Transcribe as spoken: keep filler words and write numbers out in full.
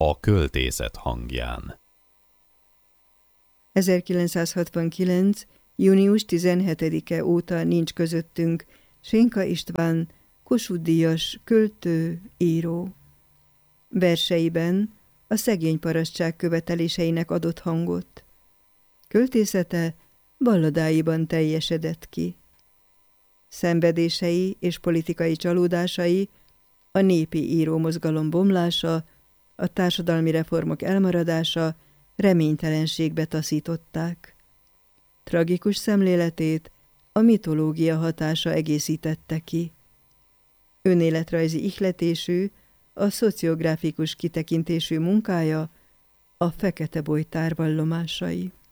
A költészet hangján. ezerkilencszázhatvankilenc. június tizenhetedike óta nincs közöttünk Sénka István, Kossuth-díjas költő, író. Verseiben a szegény parasztság követeléseinek adott hangot. Költészete balladáiban teljesedett ki. Szenvedései és politikai csalódásai, a népi írómozgalom bomlása, a társadalmi reformok elmaradása reménytelenségbe taszították. Tragikus szemléletét a mitológia hatása egészítette ki. Önéletrajzi ihletésű, a szociográfikus kitekintésű munkája, a Fekete Bojtár vallomásai.